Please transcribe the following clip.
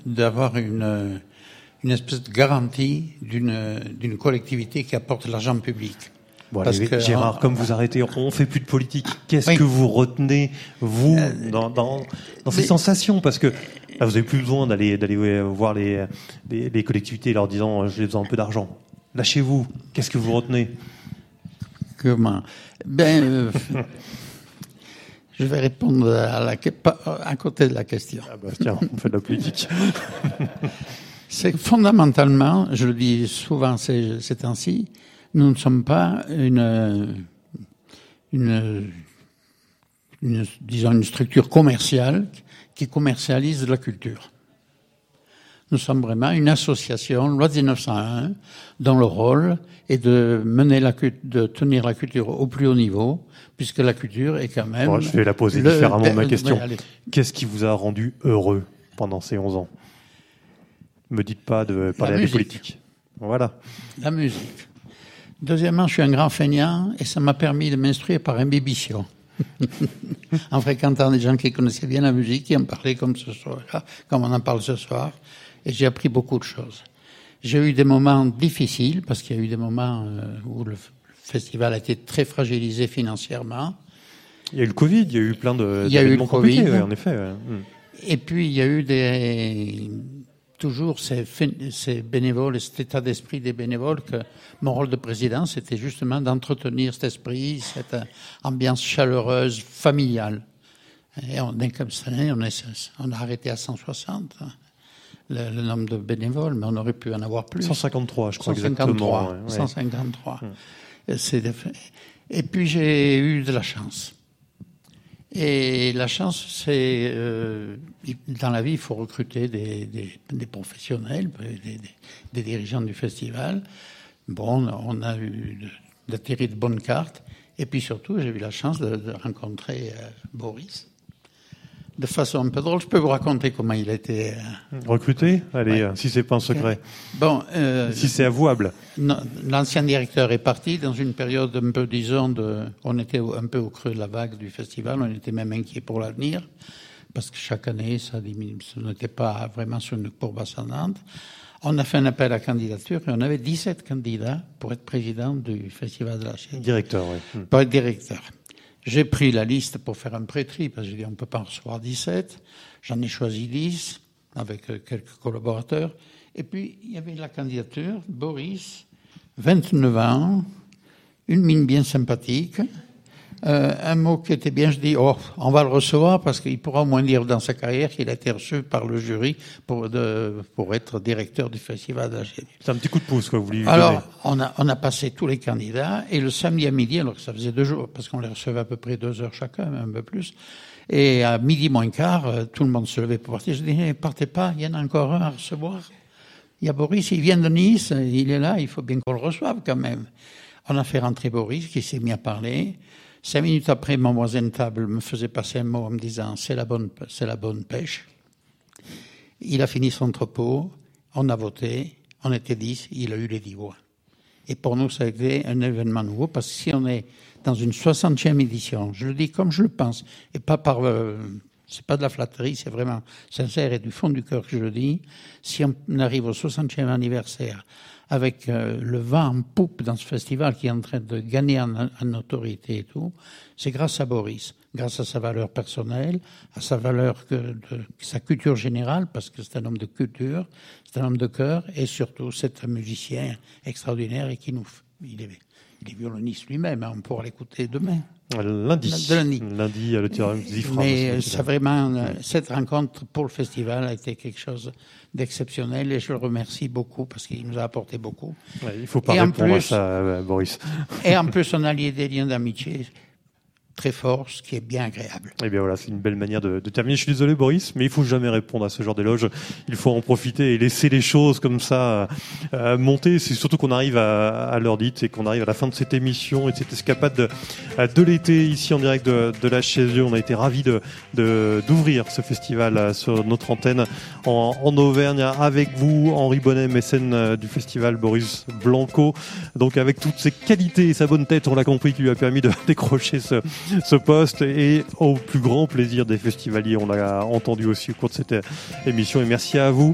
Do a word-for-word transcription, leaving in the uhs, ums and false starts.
d'avoir une, une espèce de garantie d'une, d'une collectivité qui apporte l'argent public. Bon, allez, que, Gérard, on, comme vous arrêtez, on fait plus de politique. Qu'est-ce oui. que vous retenez, vous, euh, dans, dans, dans ces mais, sensations? Parce que là, vous n'avez plus besoin d'aller, d'aller voir les, les, les collectivités leur disant « j'ai besoin un peu d'argent ». Lâchez-vous. Qu'est-ce que vous retenez? Comment? Ben, euh, je vais répondre à, la, à côté de la question. Ah bah tiens, on fait de la politique. C'est que fondamentalement, je le dis souvent ces, ces temps-ci, nous ne sommes pas une, une, une, disons une structure commerciale qui commercialise la culture. Nous sommes vraiment une association, loi de dix-neuf cent un, dont le rôle est de mener la, de tenir la culture au plus haut niveau, puisque la culture est quand même... Bon, je vais la poser le, différemment, ma question. Ouais, qu'est-ce qui vous a rendu heureux pendant ces onze ans? Me dites pas de parler à des politiques. Voilà. La musique. Deuxièmement, je suis un grand feignant et ça m'a permis de m'instruire par imbibition. En fréquentant des gens qui connaissaient bien la musique, qui en parlaient comme ce soir, comme on en parle ce soir, et j'ai appris beaucoup de choses. J'ai eu des moments difficiles, parce qu'il y a eu des moments où le festival a été très fragilisé financièrement. Il y a eu le Covid, il y a eu plein de... Il y a eu le Covid. Ouais, en effet. Ouais. Et puis, il y a eu des... toujours ces, ces bénévoles et cet état d'esprit des bénévoles que mon rôle de président, c'était justement d'entretenir cet esprit, cette ambiance chaleureuse, familiale. Et on est comme ça, on, est, on a arrêté à cent soixante, le, le nombre de bénévoles, mais on aurait pu en avoir plus. cent cinquante-trois, je crois cent cinquante-trois, exactement. Ouais. cent cinquante-trois. Hum. C'est de... Et puis j'ai eu de la chance. Et la chance, c'est euh, dans la vie, il faut recruter des, des, des professionnels, des, des, des dirigeants du festival. Bon, on a eu d'atterrir de bonnes cartes. Et puis surtout, j'ai eu la chance de, de rencontrer euh, Boris. De façon un peu drôle, je peux vous raconter comment il a été... Euh... Recruté? Allez, ouais. Si c'est pas un secret. Bon, euh, si c'est avouable. Non, l'ancien directeur est parti dans une période un peu, disons, de... On était un peu au creux de la vague du festival, on était même inquiet pour l'avenir, parce que chaque année, ça diminue, ça n'était pas vraiment sur une courbe ascendante. On a fait un appel à candidature et on avait dix-sept candidats pour être président du Festival de la Chaise. Directeur, oui. Pour être directeur. J'ai pris la liste pour faire un pré-tri, parce que j'ai dit on ne peut pas en recevoir dix-sept. J'en ai choisi dix, avec quelques collaborateurs. Et puis, il y avait la candidature, Boris, vingt-neuf ans, une mine bien sympathique, euh, un mot qui était bien, je dis, oh, on va le recevoir, parce qu'il pourra au moins dire dans sa carrière qu'il a été reçu par le jury pour, de, pour être directeur du Festival de la Chaise. C'est un petit coup de pouce, quoi, vous lui Alors, donnez. on a, on a passé tous les candidats, et le samedi à midi, alors que ça faisait deux jours, parce qu'on les recevait à peu près deux heures chacun, un peu plus, et à midi moins quart, tout le monde se levait pour partir. Je dis, hey, partez pas, il y en a encore un à recevoir. Il y a Boris, il vient de Nice, il est là, il faut bien qu'on le reçoive quand même. On a fait rentrer Boris, qui s'est mis à parler. Cinq minutes après, mon voisin de table me faisait passer un mot en me disant « c'est la bonne, c'est la bonne pêche ». Il a fini son entrepôt, on a voté, on était dix, il a eu les dix voix. Et pour nous, ça a été un événement nouveau, parce que si on est dans une soixantième édition, je le dis comme je le pense, et pas par... Euh, c'est pas de la flatterie, c'est vraiment sincère et du fond du cœur que je le dis, si on arrive au soixantième anniversaire avec euh, le vent en poupe dans ce festival qui est en train de gagner en, en autorité et tout, c'est grâce à Boris, grâce à sa valeur personnelle, à sa valeur, que, de, sa culture générale, parce que c'est un homme de culture, c'est un homme de cœur, et surtout c'est un musicien extraordinaire et qui nous... Il est, il est violoniste lui-même, hein, on pourra l'écouter demain. Lundi. Lundi. Lundi, le théorème Zifra. Mais ça vraiment, cette rencontre pour le festival a été quelque chose d'exceptionnel et je le remercie beaucoup parce qu'il nous a apporté beaucoup. Ouais, il ne faut pas et répondre plus, à ça, Boris. Et en plus, on a lié des liens d'amitié très forts, ce qui est bien agréable. Et bien voilà, c'est une belle manière de, de terminer. Je suis désolé, Boris, mais il faut jamais répondre à ce genre d'éloge. Il faut en profiter et laisser les choses comme ça euh, monter. C'est surtout qu'on arrive à, à l'heure dite et qu'on arrive à la fin de cette émission et de cette escapade de, de l'été ici en direct de, de la Chaise. On a été ravis de, de, d'ouvrir ce festival sur notre antenne en, en Auvergne avec vous, Henri Bonnet, mécène du festival Boris Blanco. Donc avec toutes ses qualités et sa bonne tête, on l'a compris, qui lui a permis de décrocher ce ce poste et au plus grand plaisir des festivaliers. On l'a entendu aussi au cours de cette émission et merci à vous.